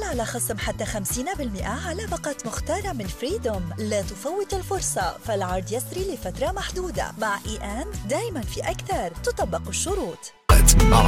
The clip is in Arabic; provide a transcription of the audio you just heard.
على خصم حتى 50% على باقات مختارة من فريدوم. لا تفوت الفرصة، فالعرض يسري لفترة محدودة. مع إي أند دايما في أكثر، تطبق الشروط. مع